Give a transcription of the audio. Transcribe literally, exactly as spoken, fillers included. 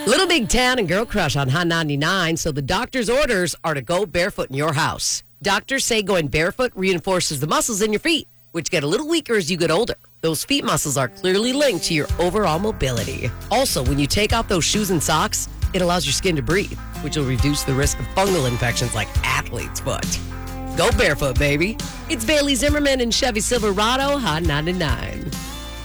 Little Big Town and Girl Crush on Hot ninety-nine. So the doctor's orders are to go barefoot in your house. Doctors say going barefoot reinforces the muscles in your feet, which get a little weaker as you get older. Those feet muscles are clearly linked to your overall mobility. Also, when you take off those shoes and socks, it allows your skin to breathe, which will reduce the risk of fungal infections like athlete's foot. Go barefoot, baby. It's Bailey Zimmerman and Chevy Silverado, Hot ninety-nine.